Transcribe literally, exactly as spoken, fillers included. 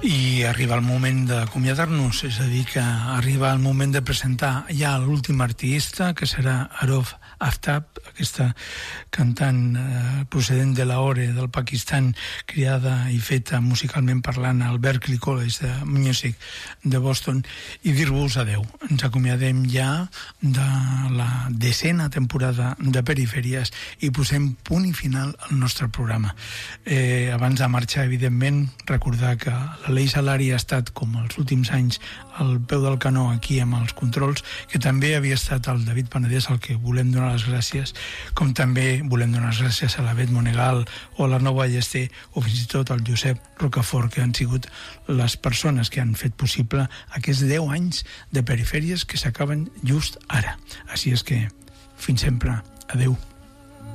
I arriba el moment d'acomiadar-nos, és a dir, que arriba el moment de presentar ja l'últim artista, que serà Arov Aftab, aquesta cantant eh, procedent de Lahore, del Pakistan, criada i feta musicalment parlant al Berklee College de Music de Boston, i dir-vos adeu. Ens acomiadem ja de la desena temporada de Perifèries i posem punt i final al nostre programa. Eh, abans de marxar, evidentment, recordar que l'Aleix Salari ha estat, com els últims anys, al peu del canó aquí amb els controls, que també havia estat el David Panadès, al que volem donar les gràcies, com també volem donar les gràcies a la Bet Monegal o a la Nova Ballester o fins i tot al Josep Rocafort, que han sigut les persones que han fet possible aquests deu anys de Perifèries que s'acaben just ara. Així és que, fins sempre. Adeu.